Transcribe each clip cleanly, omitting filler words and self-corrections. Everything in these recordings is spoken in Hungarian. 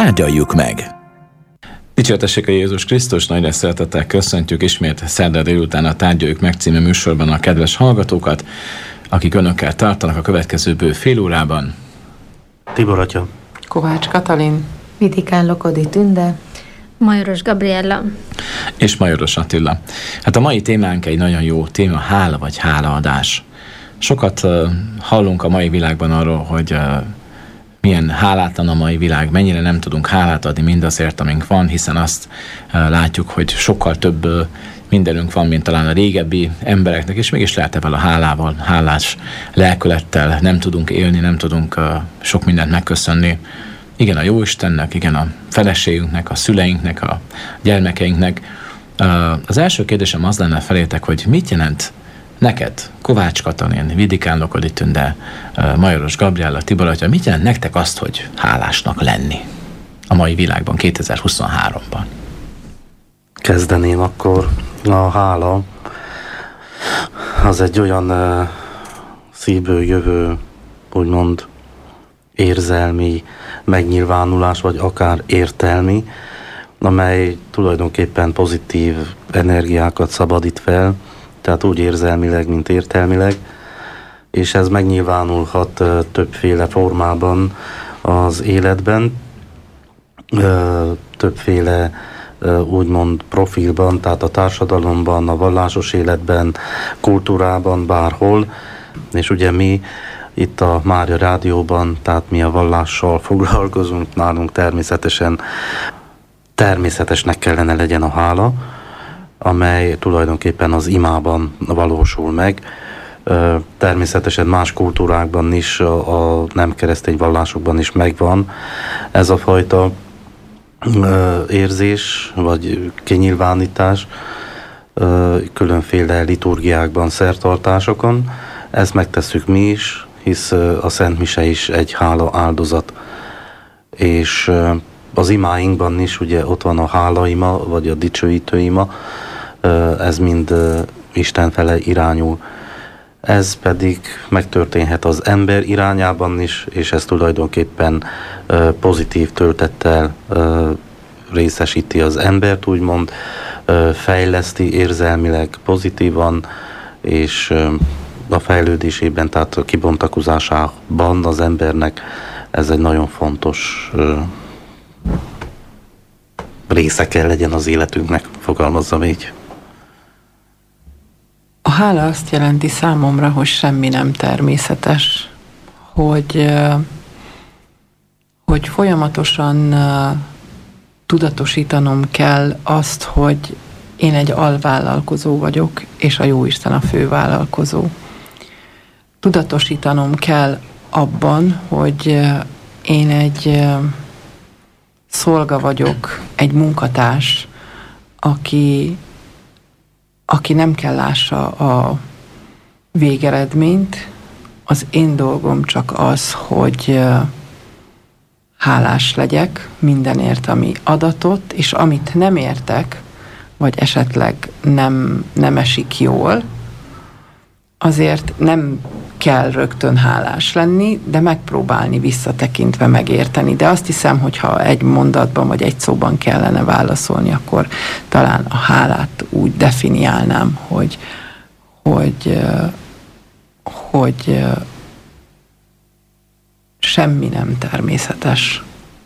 tárgyaljuk meg. Dicsértessék a Jézus Krisztus, nagy szeretettel köszöntjük ismét szerda délután a Tárgyaljuk meg című műsorban a kedves hallgatókat, akik önökkel tartanak a következő bő fél órában. Tibor atya, Kovács Katalin, Vidikán Lokodi Tünde, Majoros Gabriella és Majoros Attila. Hát a mai témánk egy nagyon jó téma, hála vagy hálaadás. Sokat hallunk a mai világban arról, hogy milyen hálátlan a mai világ, mennyire nem tudunk hálát adni mindazért, amink van, hiszen azt látjuk, hogy sokkal több mindenünk van, mint talán a régebbi embereknek, és mégis lehet ebből a hálával, hálás lelkülettel nem tudunk élni, nem tudunk sok mindent megköszönni. Igen, a Jóistennek, igen, a feleségünknek, a szüleinknek, a gyermekeinknek. Az első kérdésem az lenne felétek, hogy mit jelent neked, Kovács Katalin, Vidikán Lokodi Tünde, Majoros Gabriella, Tibor atya, mit jelent nektek azt, hogy hálásnak lenni a mai világban, 2023-ban? kezdeném akkor. A hála az egy olyan szívből jövő, úgymond érzelmi megnyilvánulás, vagy akár értelmi, amely tulajdonképpen pozitív energiákat szabadít fel, tehát úgy érzelmileg, mint értelmileg, és ez megnyilvánulhat többféle formában az életben, többféle úgymond profilban, tehát a társadalomban, a vallásos életben, kultúrában, bárhol, és ugye mi itt a Mária Rádióban, tehát mi a vallással foglalkozunk, nálunk természetesnek kellene legyen a hála, amely tulajdonképpen az imában valósul meg. Természetesen más kultúrákban is, a nem keresztény vallásokban is megvan ez a fajta érzés, vagy kinyilvánítás különféle liturgiákban, szertartásokon. Ezt megtesszük mi is, hisz a Szent Mise is egy hála áldozat. És az imáinkban is ugye ott van a hálaima, vagy a dicsőítőima, ez mind Isten fele irányul. Ez pedig megtörténhet az ember irányában is, és ez tulajdonképpen pozitív töltettel részesíti az embert, úgymond fejleszti érzelmileg pozitívan, és a fejlődésében, tehát a kibontakozásában az embernek ez egy nagyon fontos része kell legyen az életünknek, fogalmazzam így. A hála azt jelenti számomra, hogy semmi nem természetes, hogy folyamatosan tudatosítanom kell azt, hogy én egy alvállalkozó vagyok, és a Jóisten a fővállalkozó. Tudatosítanom kell abban, hogy én egy szolga vagyok, egy munkatárs, aki nem kell lássa a végeredményt. Az én dolgom csak az, hogy hálás legyek mindenért, ami adatott, és amit nem értek, vagy esetleg nem esik jól, azért nem kell rögtön hálás lenni, de megpróbálni visszatekintve megérteni. De azt hiszem, hogyha egy mondatban vagy egy szóban kellene válaszolni, akkor talán a hálát úgy definiálnám, hogy semmi nem természetes.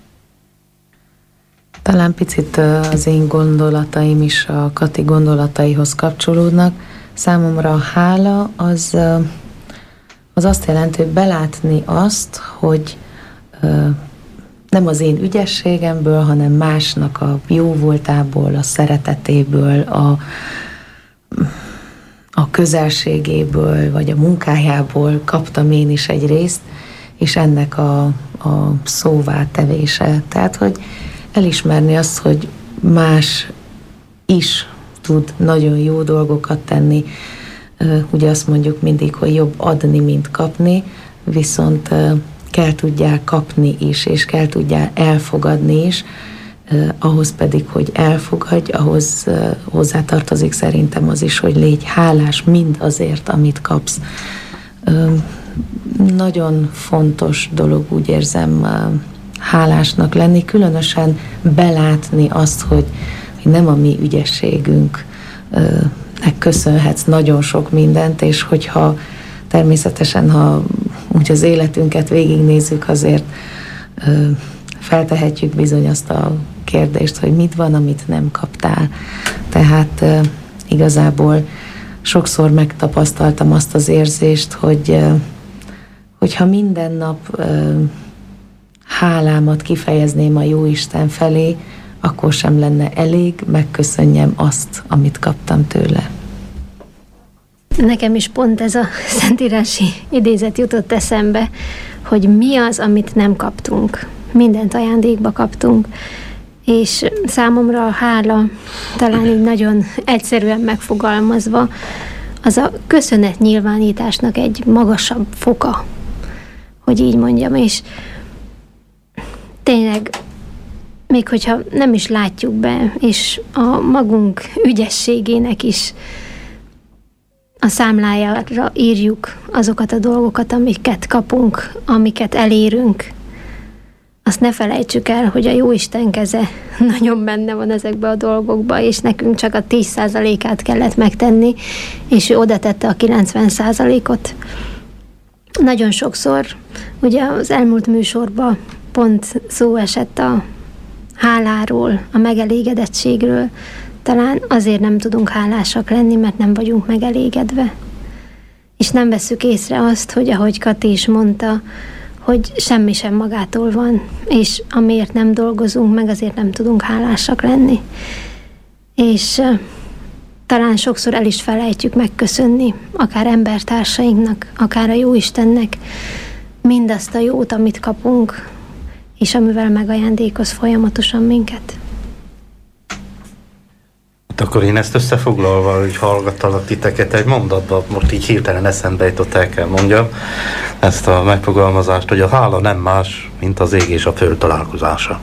Talán picit az én gondolataim is a Kati gondolataihoz kapcsolódnak. Számomra a hála az azt jelenti, hogy belátni azt, hogy nem az én ügyességemből, hanem másnak a jóvoltából, a szeretetéből, a közelségéből, vagy a munkájából kaptam én is egy részt, és ennek a szóvá tevése. Tehát, hogy elismerni azt, hogy más is tud nagyon jó dolgokat tenni. Ugye azt mondjuk mindig, hogy jobb adni, mint kapni, viszont kell tudjál kapni is, és kell tudjál elfogadni is, ahhoz pedig, hogy elfogadj, ahhoz hozzátartozik szerintem az is, hogy légy hálás mind azért, amit kapsz. Nagyon fontos dolog, úgy érzem, hálásnak lenni, különösen belátni azt, hogy nem a mi ügyességünknek köszönhetsz nagyon sok mindent, és hogyha természetesen, ha úgy az életünket végignézzük, azért feltehetjük bizony azt a kérdést, hogy mit van, amit nem kaptál. Tehát igazából sokszor megtapasztaltam azt az érzést, hogyha minden nap hálámat kifejezném a Jóisten felé, akkor sem lenne elég, megköszönjem azt, amit kaptam tőle. Nekem is pont ez a szentírási idézet jutott eszembe, hogy mi az, amit nem kaptunk. Mindent ajándékba kaptunk. És számomra a hála, talán így nagyon egyszerűen megfogalmazva, az a köszönetnyilvánításnak egy magasabb foka, hogy így mondjam, és tényleg, még hogyha nem is látjuk be, és a magunk ügyességének is a számlájára írjuk azokat a dolgokat, amiket kapunk, amiket elérünk, azt ne felejtsük el, hogy a Jóisten keze nagyon benne van ezekbe a dolgokba, és nekünk csak a 10%-át kellett megtenni, és ő oda tette a 90%-ot. Nagyon sokszor, ugye az elmúlt műsorban pont szó esett a háláról, a megelégedettségről. Talán azért nem tudunk hálásak lenni, mert nem vagyunk megelégedve. És nem vesszük észre azt, hogy ahogy Kati is mondta, hogy semmi sem magától van, és amiért nem dolgozunk meg, azért nem tudunk hálásak lenni. És talán sokszor el is felejtjük megköszönni, akár embertársainknak, akár a Jóistennek mindazt a jót, amit kapunk, és amivel megajándékoz folyamatosan minket. Akkor én ezt összefoglalva, hogy hallgattalak titeket egy mondatban, most így hirtelen eszembe jutott, el kell mondjam, ezt a megfogalmazást, hogy a hála nem más, mint az ég és a föld találkozása.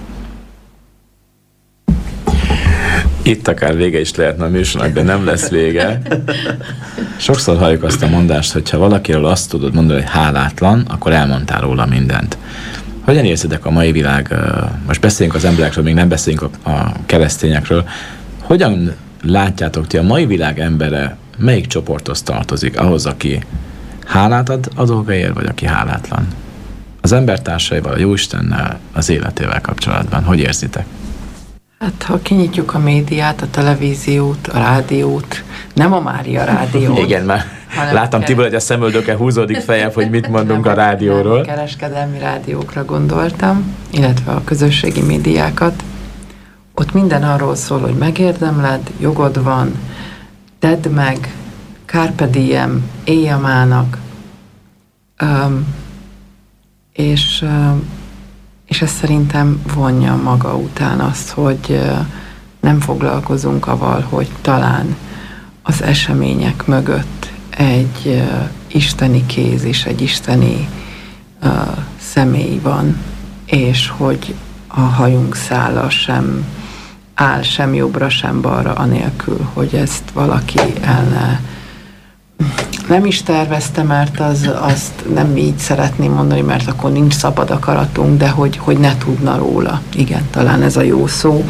Itt akár vége is lehetne a műsornak, de nem lesz vége. Sokszor halljuk azt a mondást, hogy ha valakiről azt tudod mondani, hogy hálátlan, akkor elmondtál róla mindent. Hogyan érzitek a mai világ, most beszéljünk az emberekről, még nem beszéljünk a keresztényekről, hogyan látjátok ti, a mai világ embere melyik csoporthoz tartozik? Ahhoz, aki hálát ad a dolgaiért, vagy aki hálátlan? Az embertársaival, a Jóistennel, az életével kapcsolatban. Hogy érzitek? Hát, ha kinyitjuk a médiát, a televíziót, a rádiót, nem a Mária rádiót. Igen, már láttam Tibor, hogy a szemöldöke húzódik feljebb, hogy mit mondunk a rádióról. Nem, kereskedelmi rádiókra gondoltam, illetve a közösségi médiákat. Ott minden arról szól, hogy megérdemled, jogod van, tedd meg, carpe diem, élj a mának, és ez szerintem vonja maga után azt, hogy nem foglalkozunk avval, hogy talán az események mögött egy isteni kéz és egy isteni személy van, és hogy a hajunk szála sem áll sem jobbra, sem balra, anélkül, hogy ezt valaki nem is tervezte, mert azt nem így szeretném mondani, mert akkor nincs szabad akaratunk, de hogy ne tudna róla. Igen, talán ez a jó szó.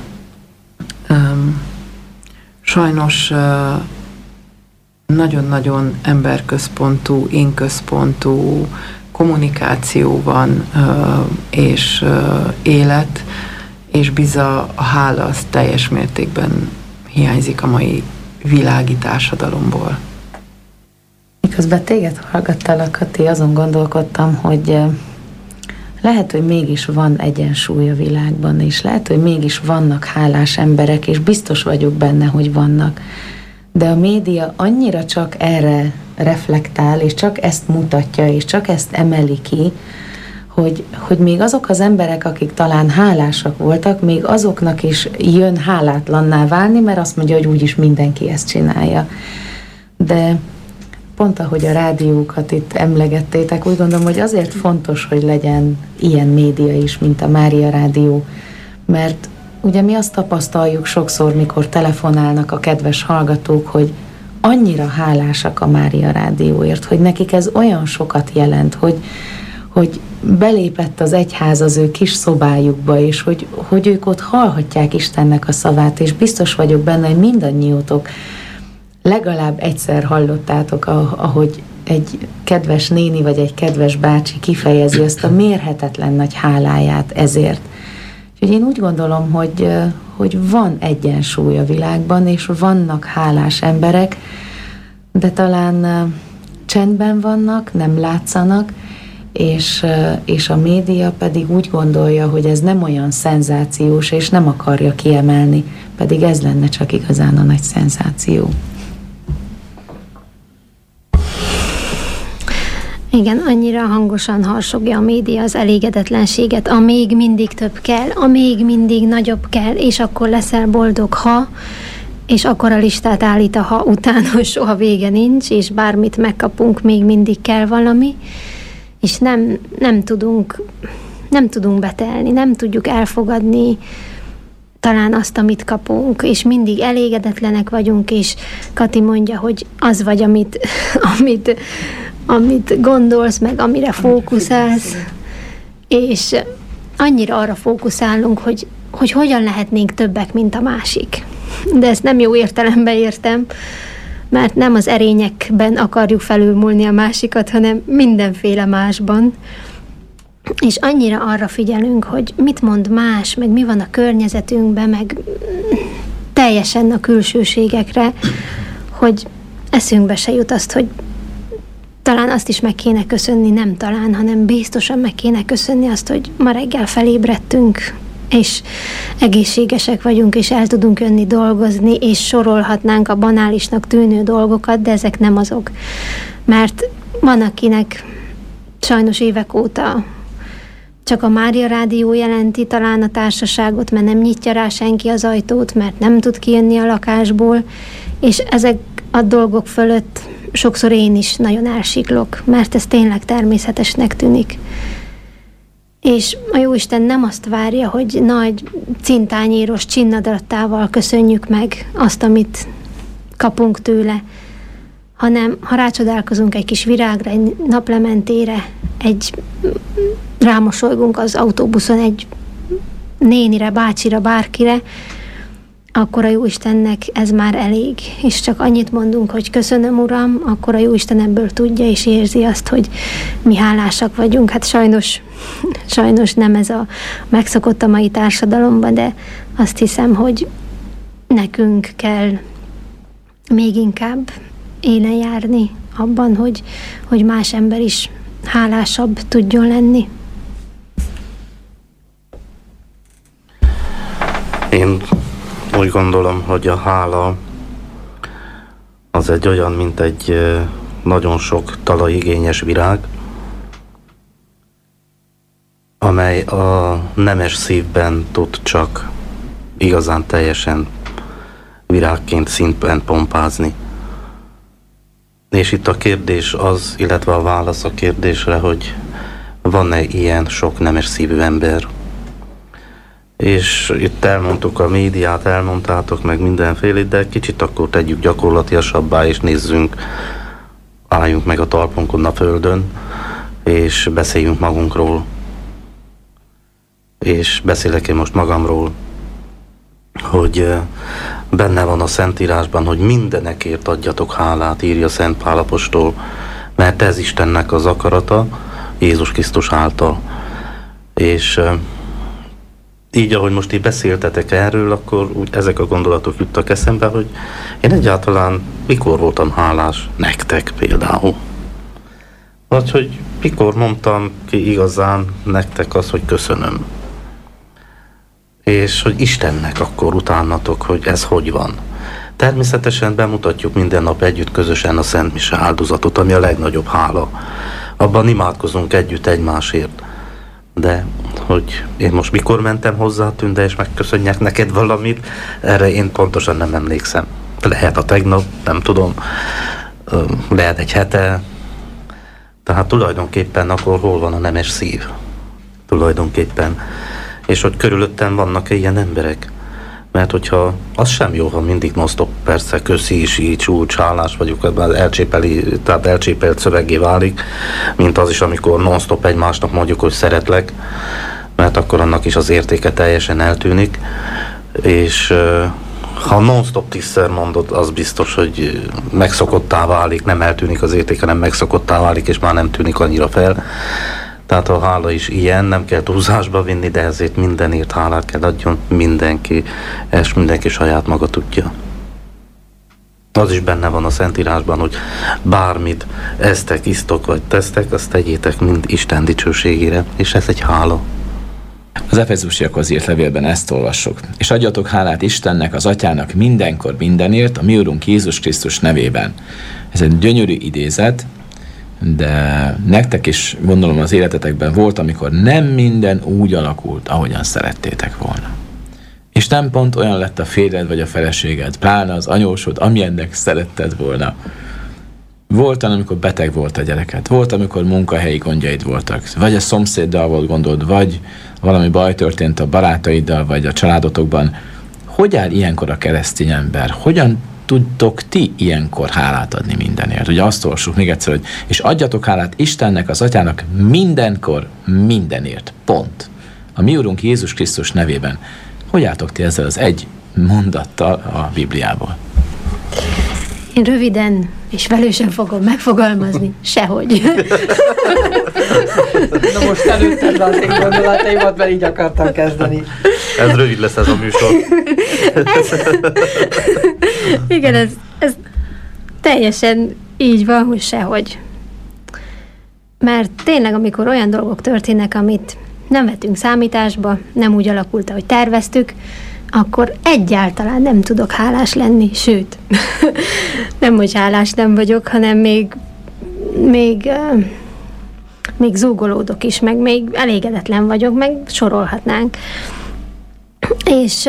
Sajnos nagyon-nagyon emberközpontú, énközpontú kommunikáció van, és élet, és biza a hála az teljes mértékben hiányzik a mai világi társadalomból. Miközben téged hallgattalak, Kati, azon gondolkodtam, hogy lehet, hogy mégis van egyensúly a világban, és lehet, hogy mégis vannak hálás emberek, és biztos vagyok benne, hogy vannak. De a média annyira csak erre reflektál, és csak ezt mutatja, és csak ezt emeli ki, hogy még azok az emberek, akik talán hálásak voltak, még azoknak is jön hálátlanná válni, mert azt mondja, hogy úgyis mindenki ezt csinálja. De pont ahogy a rádiókat itt emlegettétek, úgy gondolom, hogy azért fontos, hogy legyen ilyen média is, mint a Mária Rádió, mert ugye mi azt tapasztaljuk sokszor, mikor telefonálnak a kedves hallgatók, hogy annyira hálásak a Mária Rádióért, hogy nekik ez olyan sokat jelent, hogy belépett az egyház az ő kis szobájukba, és hogy ők ott hallhatják Istennek a szavát, és biztos vagyok benne, hogy mindannyiótok legalább egyszer hallottátok, ahogy egy kedves néni vagy egy kedves bácsi kifejezi azt a mérhetetlen nagy háláját ezért. Úgyhogy én úgy gondolom, hogy van egyensúly a világban, és vannak hálás emberek, de talán csendben vannak, nem látszanak, és a média pedig úgy gondolja, hogy ez nem olyan szenzációs, és nem akarja kiemelni, pedig ez lenne csak igazán a nagy szenzáció. Igen, annyira hangosan harsogja a média az elégedetlenséget, a még mindig több kell, a még mindig nagyobb kell, és akkor leszel boldog, ha, és akkor a listát állít a ha után, hogy soha vége nincs, és bármit megkapunk, még mindig kell valami, és nem tudunk betelni, nem tudjuk elfogadni talán azt, amit kapunk, és mindig elégedetlenek vagyunk, és Kati mondja, hogy az vagy, amit gondolsz, meg amire fókuszálsz, és annyira arra fókuszálunk, hogy hogyan lehetnénk többek, mint a másik. De ezt nem jó értelemben értem, mert nem az erényekben akarjuk felülmúlni a másikat, hanem mindenféle másban. És annyira arra figyelünk, hogy mit mond más, meg mi van a környezetünkben, meg teljesen a külsőségekre, hogy eszünkbe se jut azt, hogy talán azt is meg kéne köszönni, nem talán, hanem biztosan meg kéne köszönni azt, hogy ma reggel felébredtünk, és egészségesek vagyunk, és el tudunk jönni dolgozni, és sorolhatnánk a banálisnak tűnő dolgokat, de ezek nem azok. Mert van, akinek sajnos évek óta csak a Mária Rádió jelenti talán a társaságot, mert nem nyitja rá senki az ajtót, mert nem tud kijönni a lakásból, és ezek a dolgok fölött sokszor én is nagyon elsiklok, mert ez tényleg természetesnek tűnik. És a Jóisten nem azt várja, hogy nagy cintányéros csinnadattával köszönjük meg azt, amit kapunk tőle, hanem ha rácsodálkozunk egy kis virágra, egy naplementére, rámosolygunk az autóbuszon egy nénire, bácsira, bárkire, akkor a Jóistennek ez már elég. És csak annyit mondunk, hogy köszönöm, Uram, akkor a Jóisten ebből tudja és érzi azt, hogy mi hálásak vagyunk. Hát sajnos nem ez a megszokott a mai társadalomban, de azt hiszem, hogy nekünk kell még inkább élen járni abban, hogy más ember is hálásabb tudjon lenni. Én úgy gondolom, hogy a hála az egy olyan, mint egy nagyon sok talajigényes virág, amely a nemes szívben tud csak igazán teljesen virágként szintben pompázni. És itt a kérdés az, illetve a válasz a kérdésre, hogy van-e ilyen sok nemes szívű ember. És itt elmondtuk a médiát, elmondtátok meg mindenféle, de kicsit akkor tegyük gyakorlatiasabbá, és nézzünk, álljunk meg a talpunkon a földön, és beszéljünk magunkról. És beszélek én most magamról, hogy benne van a Szentírásban, hogy mindenekért adjatok hálát, írja Szent Pál apostol, mert ez Istennek az akarata, Jézus Krisztus által. És így, ahogy most így beszéltetek erről, akkor úgy ezek a gondolatok juttak eszembe, hogy én egyáltalán mikor voltam hálás nektek például. Vagy hogy mikor mondtam ki igazán nektek azt, hogy köszönöm. És hogy Istennek akkor utánatok, hogy ez hogy van. Természetesen bemutatjuk minden nap együtt közösen a Szent Mise áldozatot, ami a legnagyobb hála. Abban imádkozunk együtt egymásért. De hogy én most mikor mentem hozzá, Tünde, és megköszönjek neked valamit, erre én pontosan nem emlékszem. Lehet a tegnap, nem tudom, lehet egy hete. Tehát tulajdonképpen akkor hol van a nemes szív? Tulajdonképpen. És hogy körülöttem vannak ilyen emberek. Mert hogyha az sem jó, ha mindig non-stop persze köszi is, így csúcs, hálás vagyok, ebben elcsépelt szöveggé válik, mint az is, amikor non-stop egymásnak mondjuk, hogy szeretlek, mert akkor annak is az értéke teljesen eltűnik, és ha non-stop 10-szer mondod, az biztos, hogy megszokottá válik, nem eltűnik az értéke, nem megszokottá válik, és már nem tűnik annyira fel. Tehát a hála is ilyen, nem kell túlzásba vinni, de ezért mindenért hálát kell adjon mindenki, és mindenki saját maga tudja. Az is benne van a Szentírásban, hogy bármit eztek, isztok vagy tesztek, azt tegyétek mind Isten dicsőségére, és ez egy hála. Az Efezusiakhoz írt levélben ezt olvassuk. És adjatok hálát Istennek, az Atyának mindenkor mindenért, a mi Urunk Jézus Krisztus nevében. Ez egy gyönyörű idézet, de nektek is gondolom az életetekben volt, amikor nem minden úgy alakult, ahogyan szerettétek volna. És nem pont olyan lett a férjed vagy a feleséged, pláne az anyósod, amilyennek szeretted volna. Volt, amikor beteg volt a gyereket, volt, amikor munkahelyi gondjaid voltak, vagy a szomszéddal volt gondod, vagy valami baj történt a barátaiddal, vagy a családotokban. Hogy áll ilyenkor a keresztény ember? Hogyan tudtok ti ilyenkor hálát adni mindenért? Ugye azt olvassuk még egyszer, hogy és adjatok hálát Istennek, az Atyának mindenkor, mindenért. Pont. A mi Urunk Jézus Krisztus nevében. Hogy álltok ti ezzel az egy mondattal a Bibliából? Én röviden és velősen fogom megfogalmazni. Sehogy. Na most előtted le az én gondolataimat, mert így akartam kezdeni. Ez rövid lesz ez a műsor. Igen, ez teljesen így van, hogy sehogy. Mert tényleg, amikor olyan dolgok történnek, amit nem vettünk számításba, nem úgy alakult, ahogy terveztük, akkor egyáltalán nem tudok hálás lenni, sőt, nem, hogy hálás nem vagyok, hanem még zúgolódok is, meg még elégedetlen vagyok, meg sorolhatnánk. És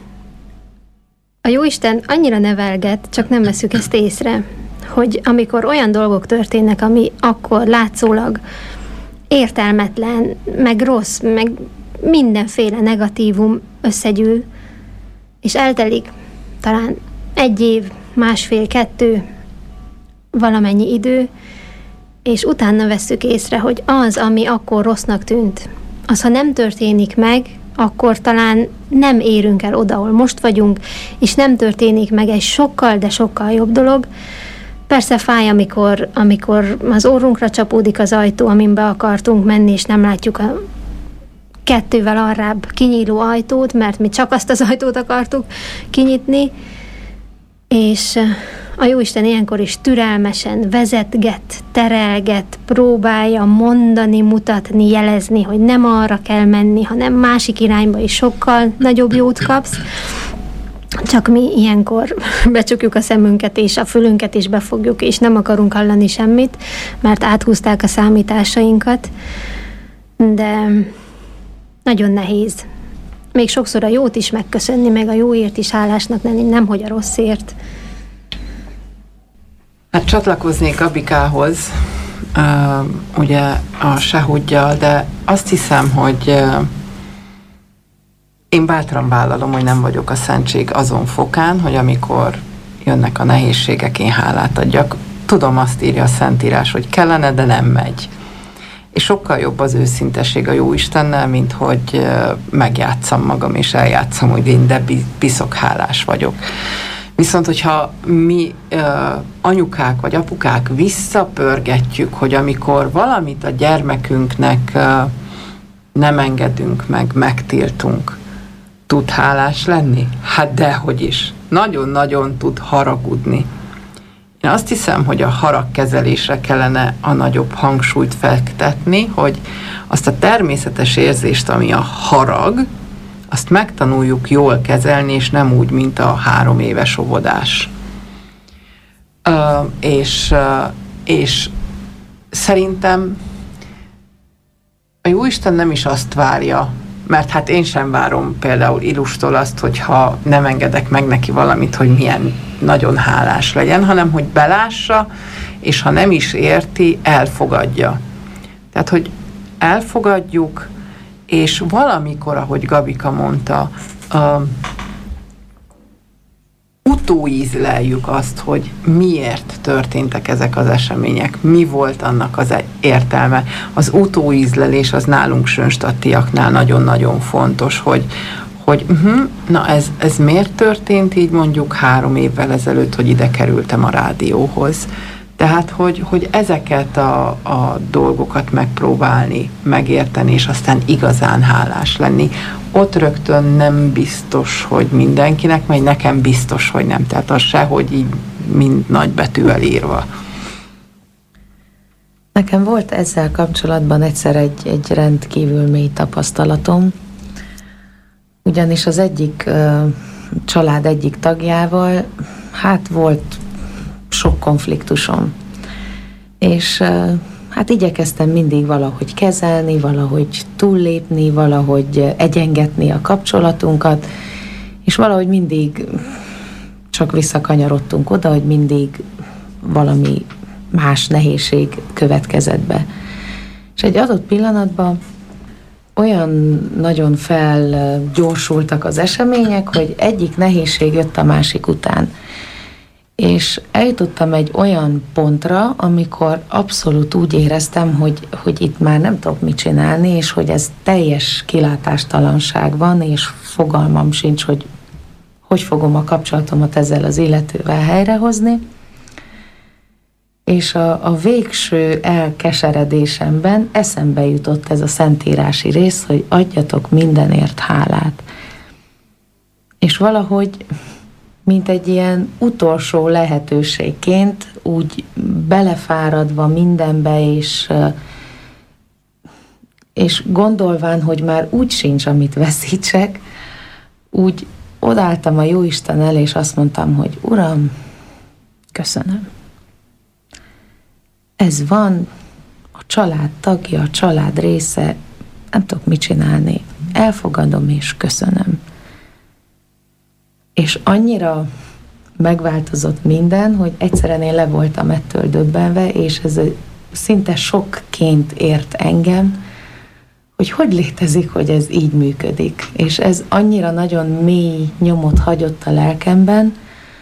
a Jóisten annyira nevelget, csak nem veszük ezt észre, hogy amikor olyan dolgok történnek, ami akkor látszólag értelmetlen, meg rossz, meg mindenféle negatívum összegyűl, és eltelik talán 1 év, 1,5-2 valamennyi idő, és utána vesszük észre, hogy az, ami akkor rossznak tűnt, az, ha nem történik meg, akkor talán nem érünk el oda, ahol most vagyunk, és nem történik meg egy sokkal, de sokkal jobb dolog. Persze fáj, amikor az orrunkra csapódik az ajtó, amin be akartunk menni, és nem látjuk a 2-vel arrább kinyíló ajtót, mert mi csak azt az ajtót akartuk kinyitni, és a Jóisten ilyenkor is türelmesen vezetget, terelget, próbálja mondani, mutatni, jelezni, hogy nem arra kell menni, hanem másik irányba is sokkal nagyobb jót kapsz. Csak mi ilyenkor becsukjuk a szemünket, és a fülünket is befogjuk, és nem akarunk hallani semmit, mert áthúzták a számításainkat. De nagyon nehéz. Még sokszor a jót is megköszönni, meg a jóért is hálásnak lenni, nemhogy a rosszért. Hát csatlakoznék Gabikához, ugye a sehuggyal, de azt hiszem, hogy én bátran vállalom, hogy nem vagyok a szentség azon fokán, hogy amikor jönnek a nehézségek, én hálát adjak. Tudom, azt írja a Szentírás, hogy kellene, de nem megy. És sokkal jobb az őszintesség a Jóistennel, mint hogy megjátszam magam, és eljátszom, hogy én de piszok hálás vagyok. Viszont, hogyha mi anyukák vagy apukák visszapörgetjük, hogy amikor valamit a gyermekünknek nem engedünk meg, megtiltunk, tud hálás lenni? Hát dehogy is. Nagyon-nagyon tud haragudni. Én azt hiszem, hogy a haragkezelésre kellene a nagyobb hangsúlyt fektetni, hogy azt a természetes érzést, ami a harag, azt megtanuljuk jól kezelni, és nem úgy, mint a 3 éves óvodás. És szerintem a Jóisten nem is azt várja, mert hát én sem várom például Ilustól azt, hogyha nem engedek meg neki valamit, hogy milyen nagyon hálás legyen, hanem hogy belássa, és ha nem is érti, elfogadja. Tehát, hogy elfogadjuk, és valamikor, ahogy Gabika mondta, utóízleljük azt, hogy miért történtek ezek az események, mi volt annak az értelme. Az utóízlelés az nálunk sönstattiaknál nagyon-nagyon fontos, hogy na ez miért történt így mondjuk 3 évvel ezelőtt, hogy ide kerültem a rádióhoz. Tehát, hogy ezeket a dolgokat megpróbálni, megérteni, és aztán igazán hálás lenni. Ott rögtön nem biztos, hogy mindenkinek megy, nekem biztos, hogy nem. Tehát az se, hogy így mind nagy betűvel írva. Nekem volt ezzel kapcsolatban egyszer egy rendkívül mély tapasztalatom, ugyanis az egyik család egyik tagjával, hát volt sok konfliktusom. És hát igyekeztem mindig valahogy kezelni, valahogy túllépni, valahogy egyengetni a kapcsolatunkat, és valahogy mindig csak visszakanyarodtunk oda, hogy mindig valami más nehézség következett be. És egy adott pillanatban olyan nagyon felgyorsultak az események, hogy egyik nehézség jött a másik után. És eljutottam egy olyan pontra, amikor abszolút úgy éreztem, hogy itt már nem tudok mit csinálni, és hogy ez teljes kilátástalanság van, és fogalmam sincs, hogy fogom a kapcsolatomat ezzel az illetővel helyrehozni. És a végső elkeseredésemben eszembe jutott ez a szentírási rész, hogy adjatok mindenért hálát. És valahogy mint egy ilyen utolsó lehetőségként, úgy belefáradva mindenbe, és gondolván, hogy már úgy sincs, amit veszítsek, úgy odaálltam a Jóisten elé, és azt mondtam, hogy Uram, köszönöm. Ez van, a család tagja, a család része, nem tudok mit csinálni. Elfogadom és köszönöm. És annyira megváltozott minden, hogy egyszerűen én le voltam ettől döbbenve, és ez szinte sokként ért engem, hogy létezik, hogy ez így működik. És ez annyira nagyon mély nyomot hagyott a lelkemben,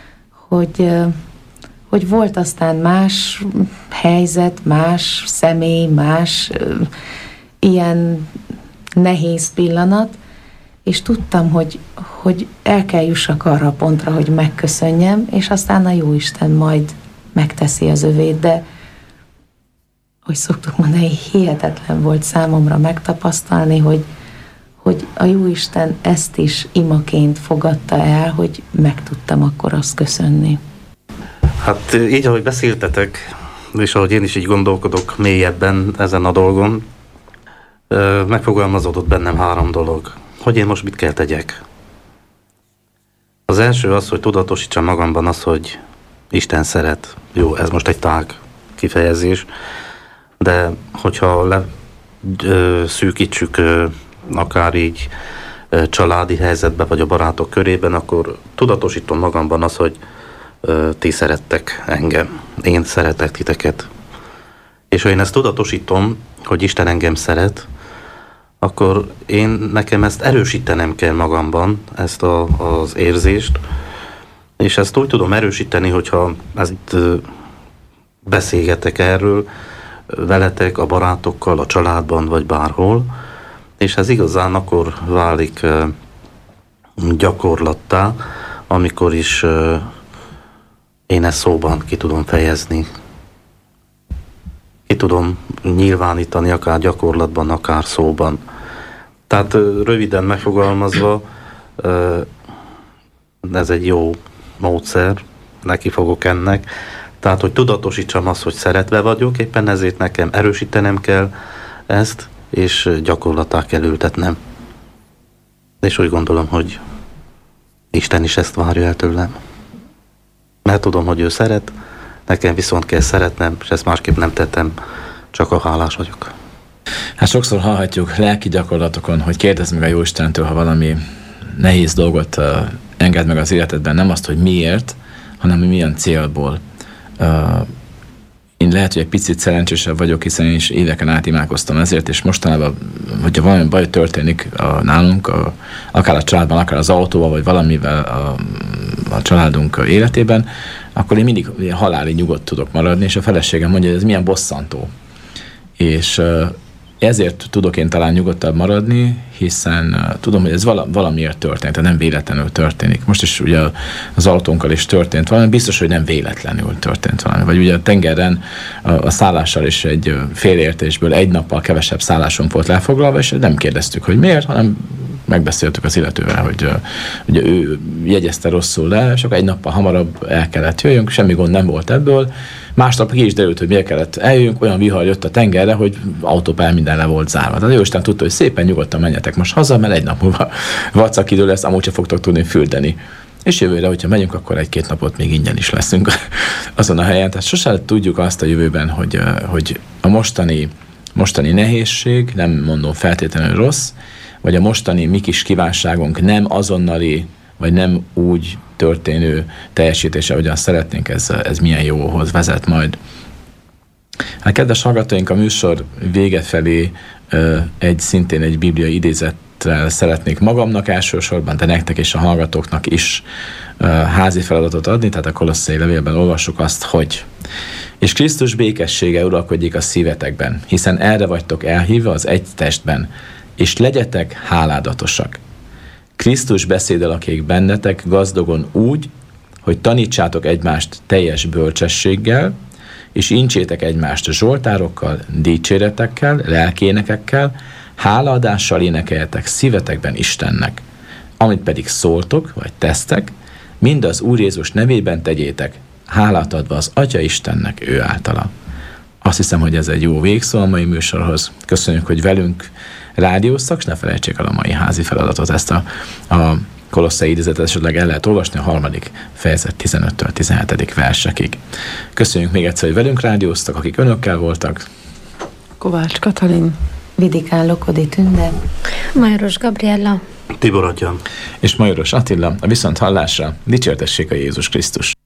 hogy volt aztán más helyzet, más személy, más ilyen nehéz pillanat, és tudtam, hogy el kell jussak arra a pontra, hogy megköszönjem, és aztán a Jóisten majd megteszi az övét, de hogy szoktuk mondani, hihetetlen volt számomra megtapasztalni, hogy a Jóisten ezt is imaként fogadta el, hogy meg tudtam akkor azt köszönni. Hát így, ahogy beszéltetek, és ahogy én is így gondolkodok mélyebben ezen a dolgon, megfogalmazódott bennem 3 dolog. Hogy én most mit kell tegyek? Az első az, hogy tudatosítsam magamban az, hogy Isten szeret. Jó, ez most egy tág kifejezés, de hogyha szűkítsük akár így családi helyzetbe, vagy a barátok körében, akkor tudatosítom magamban az, hogy ti szerettek engem, én szeretek titeket. És ha én ezt tudatosítom, hogy Isten engem szeret, akkor nekem ezt erősítenem kell magamban, ezt az érzést, és ezt úgy tudom erősíteni, hogyha itt beszélgetek erről veletek, a barátokkal, a családban, vagy bárhol, és ez igazán akkor válik gyakorlattá, amikor is én ezt szóban ki tudom fejezni. Ki tudom nyilvánítani, akár gyakorlatban, akár szóban. Tehát röviden megfogalmazva, ez egy jó módszer, neki fogok ennek. Tehát, hogy tudatosítsam azt, hogy szeretve vagyok, éppen ezért nekem erősítenem kell ezt, és gyakorlattá kell ültetnem. És úgy gondolom, hogy Isten is ezt várja el tőlem. Mert tudom, hogy ő szeret, nekem viszont kell szeretnem, és ezt másképp nem tettem, csak a hálás vagyok. Hát sokszor hallhatjuk lelki gyakorlatokon, hogy kérdezd meg a Jóistentől, ha valami nehéz dolgot enged meg az életedben, nem azt, hogy miért, hanem hogy milyen célból. Én lehet, hogy egy picit szerencsésebb vagyok, hiszen én is éveken át imádkoztam ezért, és mostanában, hogyha valami baj történik nálunk, akár a családban, akár az autóval, vagy valamivel a családunk életében, akkor én mindig halálig nyugodt tudok maradni, és a feleségem mondja, hogy ez milyen bosszantó. És ezért tudok én talán nyugodtabb maradni, hiszen tudom, hogy ez valamiért történt, tehát nem véletlenül történik. Most is ugye az autónkkal is történt valami, biztos, hogy nem véletlenül történt valami. Vagy ugye a tengeren a szállással is egy félreértésből egy nappal kevesebb szállásunk volt lefoglalva, és nem kérdeztük, hogy miért, hanem megbeszéltük az illetővel, hogy ugye ő jegyezte rosszul le, és akkor egy nappal hamarabb el kellett jöjjünk, semmi gond nem volt ebből. Másnap ki is derült, hogy miért kellett eljöjjünk, olyan vihar jött a tengerre, hogy autópálya minden le volt zárva. Tehát Jóisten tudta, hogy szépen nyugodtan menjetek most haza, mert egy nap múlva vacak idő lesz, amúgy sem fogtok tudni fürdeni. És jövőre, hogyha megyünk, akkor 1-2 napot még ingyen is leszünk azon a helyen. Tehát sosem tudjuk azt a jövőben, hogy a mostani nehézség, nem mondom feltétlenül rossz, vagy a mostani mi kis kívánságunk nem azonnali, vagy nem úgy történő teljesítése, ahogyan szeretnénk, ez milyen jóhoz vezet majd. Hát kedves hallgatóink, a műsor vége felé szintén egy bibliai idézettel szeretnék magamnak elsősorban, de nektek és a hallgatóknak is házi feladatot adni, tehát a Kolosszai levélben olvassuk azt, hogy és Krisztus békessége uralkodjék a szívetekben, hiszen erre vagytok elhívva az egy testben, és legyetek háládatosak. Krisztus beszédel akék bennetek gazdagon úgy, hogy tanítsátok egymást teljes bölcsességgel, és incsétek egymást zsoltárokkal, dicséretekkel, lelkénekekkel, hálaadással énekeljetek szívetekben Istennek. Amit pedig szóltok, vagy tesztek, mind az Úr Jézus nevében tegyétek, hálát adva az Atya Istennek ő általa. Azt hiszem, hogy ez egy jó végszó a mai műsorhoz. Köszönjük, hogy velünk rádióztak, és ne felejtsék el a mai házi feladatot, ezt a Kolosszai idézetet esetleg el lehet olvasni a 3. fejezet 15-től 17. versekig. Köszönjük még egyszer, hogy velünk rádióztak, akik önökkel voltak. Kovács Katalin, Vidikán Lokodi Tünde, Majoros Gabriella, Tibor Atyan és Majoros Attila. A viszonthallásra dicsértessék a Jézus Krisztus.